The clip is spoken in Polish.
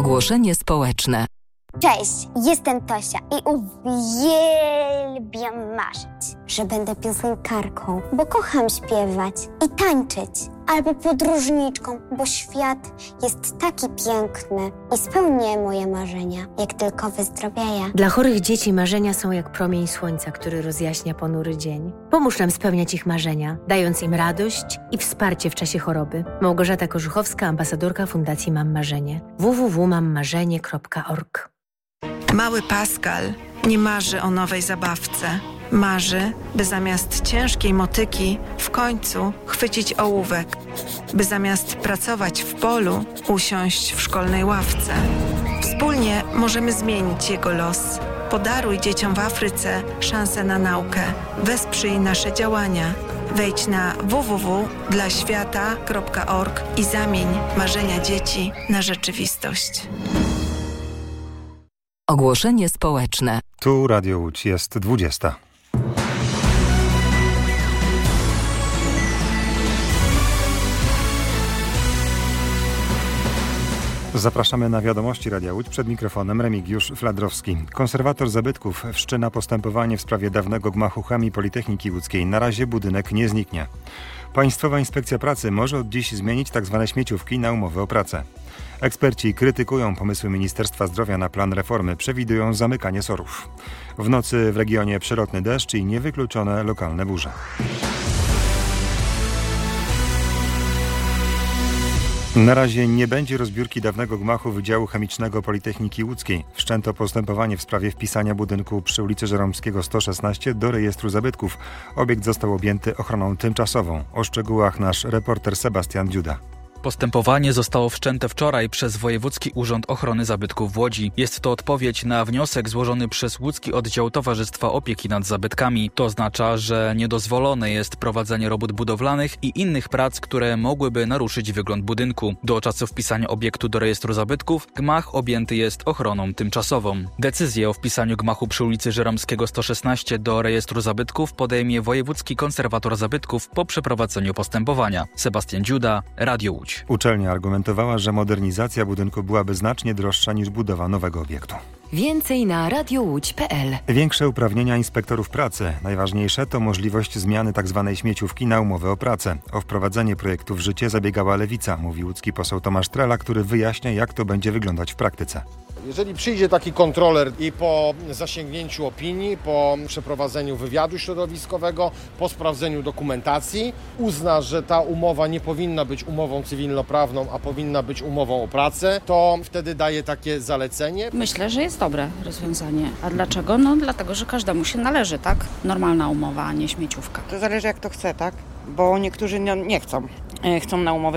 Ogłoszenie społeczne. Cześć, jestem Tosia i uwielbiam marzyć, że będę piosenkarką, bo kocham śpiewać i tańczyć. Albo podróżniczką, bo świat jest taki piękny i spełnię moje marzenia, jak tylko wyzdrowieję. Dla chorych dzieci marzenia są jak promień słońca, który rozjaśnia ponury dzień. Pomóż nam spełniać ich marzenia, dając im radość i wsparcie w czasie choroby. Małgorzata Korzuchowska, ambasadorka Fundacji Mam Marzenie. www.mammarzenie.org. Mały Pascal nie marzy o nowej zabawce. Marzy, by zamiast ciężkiej motyki w końcu chwycić ołówek, by zamiast pracować w polu usiąść w szkolnej ławce. Wspólnie możemy zmienić jego los. Podaruj dzieciom w Afryce szansę na naukę. Wesprzyj nasze działania. Wejdź na www.dlaświata.org i zamień marzenia dzieci na rzeczywistość. Ogłoszenie społeczne. Tu Radio Łódź, jest 20. Zapraszamy na wiadomości Radia Łódź. Przed mikrofonem Remigiusz Fladrowski. Konserwator zabytków wszczyna postępowanie w sprawie dawnego gmachu chemii Politechniki Łódzkiej. Na razie budynek nie zniknie. Państwowa Inspekcja Pracy może od dziś zmienić tzw. śmieciówki na umowy o pracę. Eksperci krytykują pomysły Ministerstwa Zdrowia na plan reformy, przewidują zamykanie SOR-ów. W nocy w regionie przelotny deszcz i niewykluczone lokalne burze. Na razie nie będzie rozbiórki dawnego gmachu Wydziału Chemicznego Politechniki Łódzkiej. Wszczęto postępowanie w sprawie wpisania budynku przy ulicy Żeromskiego 116 do rejestru zabytków. Obiekt został objęty ochroną tymczasową. O szczegółach nasz reporter Sebastian Dziuda. Postępowanie zostało wszczęte wczoraj przez Wojewódzki Urząd Ochrony Zabytków w Łodzi. Jest to odpowiedź na wniosek złożony przez Łódzki Oddział Towarzystwa Opieki nad Zabytkami. To oznacza, że niedozwolone jest prowadzenie robót budowlanych i innych prac, które mogłyby naruszyć wygląd budynku. Do czasu wpisania obiektu do rejestru zabytków gmach objęty jest ochroną tymczasową. Decyzję o wpisaniu gmachu przy ulicy Żeromskiego 116 do rejestru zabytków podejmie Wojewódzki Konserwator Zabytków po przeprowadzeniu postępowania. Sebastian Dziuda, Radio Łódź. Uczelnia argumentowała, że modernizacja budynku byłaby znacznie droższa niż budowa nowego obiektu. Więcej na radiowódź.pl. Większe uprawnienia inspektorów pracy. Najważniejsze to możliwość zmiany tzw. śmieciówki na umowę o pracę. O wprowadzenie projektu w życie zabiegała Lewica, mówi łódzki poseł Tomasz Trela, który wyjaśnia, jak to będzie wyglądać w praktyce. Jeżeli przyjdzie taki kontroler i po zasięgnięciu opinii, po przeprowadzeniu wywiadu środowiskowego, po sprawdzeniu dokumentacji uzna, że ta umowa nie powinna być umową cywilnoprawną, a powinna być umową o pracę, to wtedy daje takie zalecenie. Myślę, że jest dobre rozwiązanie. A dlaczego? No dlatego, że każdemu się należy, tak? Normalna umowa, a nie śmieciówka. To zależy jak to chce, tak? Bo niektórzy nie chcą. Chcą na umowę